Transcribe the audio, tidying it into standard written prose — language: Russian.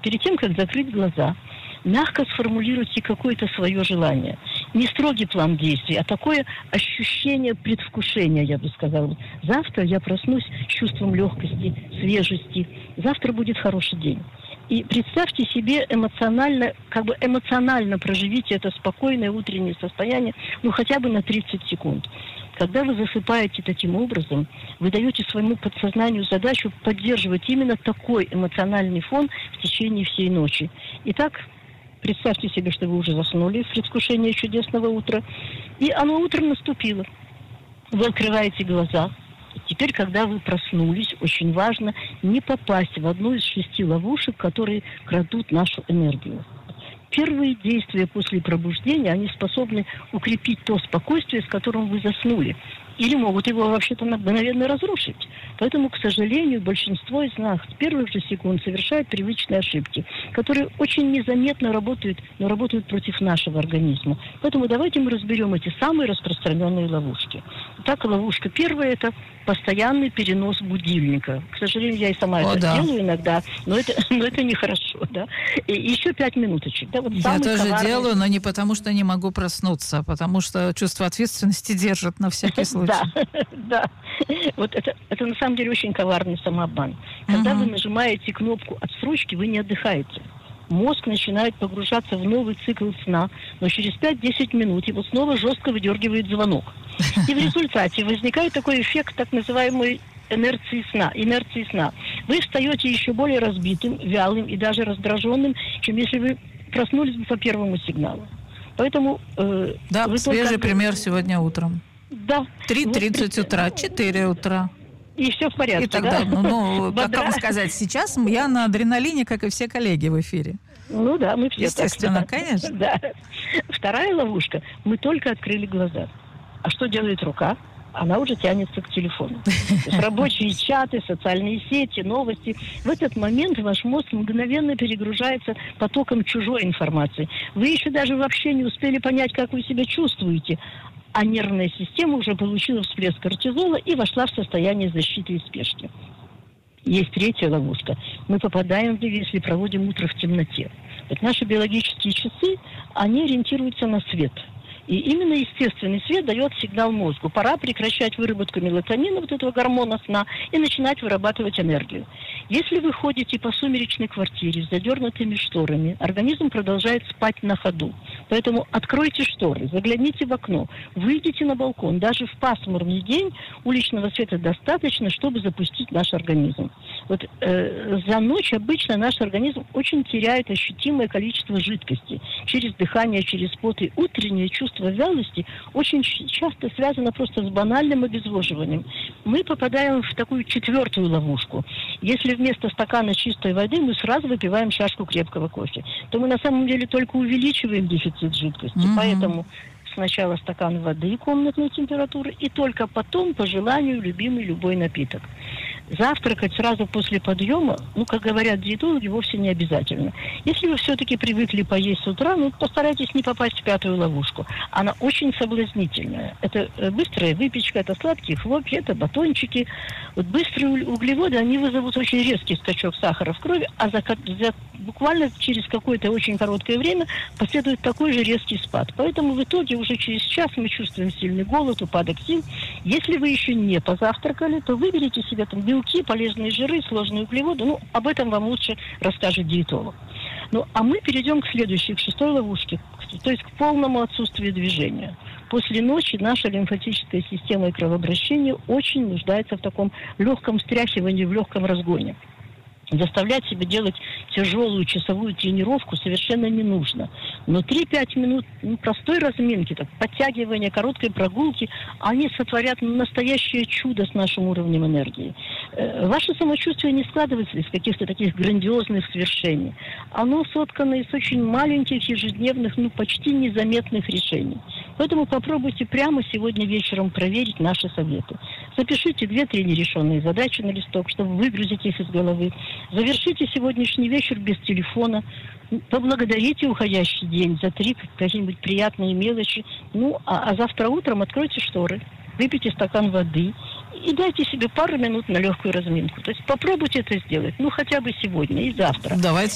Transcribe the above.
перед тем, как закрыть глаза, мягко сформулируйте какое-то свое желание. Не строгий план действий, а такое ощущение предвкушения, я бы сказала. Завтра я проснусь с чувством легкости, свежести. Завтра будет хороший день. И представьте себе эмоционально проживите это спокойное утреннее состояние, хотя бы на 30 секунд. Когда вы засыпаете таким образом, вы даете своему подсознанию задачу поддерживать именно такой эмоциональный фон в течение всей ночи. Итак, представьте себе, что вы уже заснули в предвкушении чудесного утра, и оно утром наступило. Вы открываете глаза. Теперь, когда вы проснулись, очень важно не попасть в одну из 6 ловушек, которые крадут нашу энергию. Первые действия после пробуждения, они способны укрепить то спокойствие, с которым вы заснули. Или могут его вообще-то мгновенно разрушить. Поэтому, к сожалению, большинство из нас с первых же секунд совершают привычные ошибки, которые очень незаметно работают, но работают против нашего организма. Поэтому давайте мы разберем эти самые распространенные ловушки. Итак, ловушка первая – это постоянный перенос будильника. К сожалению, я и сама делаю иногда, но это нехорошо. Да? И еще 5 минуточек. Да? Я тоже делаю, но не потому, что не могу проснуться, а потому что чувство ответственности держит на всякий случай. Да. Вот это на самом деле очень коварный самообман. Когда вы нажимаете кнопку отсрочки, вы не отдыхаете. Мозг начинает погружаться в новый цикл сна, но через 5-10 минут его снова жестко выдергивает звонок. И в результате возникает такой эффект так называемой инерции сна. Вы встаете еще более разбитым, вялым и даже раздраженным, чем если вы проснулись бы по первому сигналу. Поэтому... свежий пример сегодня утром. Да. 3:30 утра, 4 утра. И все в порядке, и тогда, как вам сказать, сейчас я на адреналине, как и все коллеги в эфире. Мы все естественно, конечно. Да. Вторая ловушка. Мы только открыли глаза. А что делает рука? Она уже тянется к телефону. То есть рабочие чаты, социальные сети, новости. В этот момент ваш мозг мгновенно перегружается потоком чужой информации. Вы еще даже вообще не успели понять, как вы себя чувствуете. А нервная система уже получила всплеск кортизола и вошла в состояние защиты и спешки. Есть третья ловушка. Мы попадаем в нее, если проводим утро в темноте. Вот наши биологические часы, они ориентируются на свет. И именно естественный свет дает сигнал мозгу. Пора прекращать выработку мелатонина, вот этого гормона сна, и начинать вырабатывать энергию. Если вы ходите по сумеречной квартире с задернутыми шторами, организм продолжает спать на ходу. Поэтому откройте шторы, загляните в окно, выйдите на балкон. Даже в пасмурный день уличного света достаточно, чтобы запустить наш организм. За ночь обычно наш организм очень теряет ощутимое количество жидкости. Через дыхание, через пот. И утреннее чувство вялости очень часто связано просто с банальным обезвоживанием. Мы попадаем в такую 4-ю ловушку. Если вместо стакана чистой воды мы сразу выпиваем чашку крепкого кофе, то мы на самом деле только увеличиваем дефицит жидкости. Поэтому сначала стакан воды комнатной температуры, и только потом, по желанию, любой напиток. Завтракать сразу после подъема, как говорят диетологи, вовсе не обязательно. Если вы все-таки привыкли поесть с утра, постарайтесь не попасть в 5-ю ловушку. Она очень соблазнительная. Это быстрая выпечка, это сладкие хлопья, это батончики. Быстрые углеводы, они вызовут очень резкий скачок сахара в крови, а буквально через какое-то очень короткое время последует такой же резкий спад. Поэтому в итоге уже через час мы чувствуем сильный голод, упадок сил. Если вы еще не позавтракали, то выберите себе белки, полезные жиры, сложные углеводы. Об этом вам лучше расскажет диетолог. А мы перейдем к следующей, к 6-й ловушке, то есть к полному отсутствию движения. После ночи наша лимфатическая система и кровообращение очень нуждается в таком легком встряхивании, в легком разгоне. Заставлять себя делать тяжелую часовую тренировку совершенно не нужно. Но 3-5 минут простой разминки, подтягивания, короткой прогулки, они сотворят настоящее чудо с нашим уровнем энергии. Ваше самочувствие не складывается из каких-то таких грандиозных свершений. Оно соткано из очень маленьких, ежедневных, почти незаметных решений. Поэтому попробуйте прямо сегодня вечером проверить наши советы. Запишите 2-3 нерешенные задачи на листок, чтобы выгрузить их из головы. Завершите сегодняшний вечер без телефона. Поблагодарите уходящий день за 3 какие-нибудь приятные мелочи. А завтра утром откройте шторы, выпейте стакан воды и дайте себе пару минут на легкую разминку. То есть попробуйте это сделать, хотя бы сегодня и завтра. Давайте